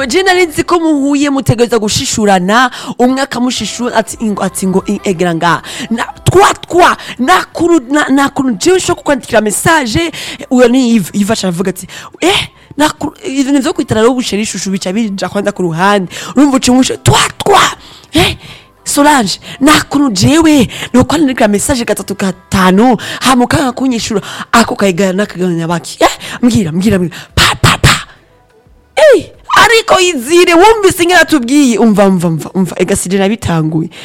hewe je narinzi ko muhuye mutegereza gushishurana umwe akamushishura ati ngo egera nga twa nakuru je sho kwandikira message uyo ni Yves avuga ati ibintu vyo kwitara ro gushira ishushu bica bija kwanza ku ruhande urumva ucimushe twa Solange nakunu jewe nuko ndika message 3-5 hamukanga kunyishura ako kayigana nakaganya baki mbwira pa ariko izire wumvise ingera tubwiye umva egasije nabitanguye